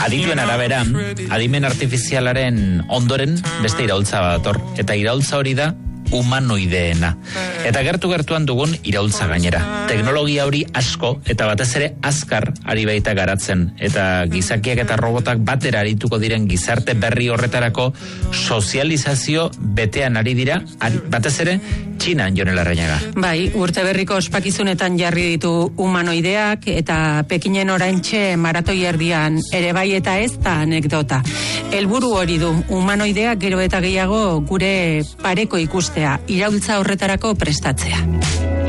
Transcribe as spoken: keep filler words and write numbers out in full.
Adituen arabera, adimen artifizialaren ondoren beste iraultza bat dator, eta iraultza hori da humanoideena. Eta gertu-gertuan dugun iraultza gainera. Teknologia hori asko eta batez ere azkar ari baita garatzen. Eta gizakiak eta robotak batera arituko diren gizarte berri horretarako sozializazio betean ari dira, ari, batez ere Txinan, Jon Larrañaga. Bai, urte berriko ospakizunetan jarri ditu humanoideak eta Pekinen oraintxe maratoi erdian ere bai eta ez da anekdota. Helburu hori du humanoideak gero eta gehiago gure pareko ikustea, iraultza horretarako prestatzea.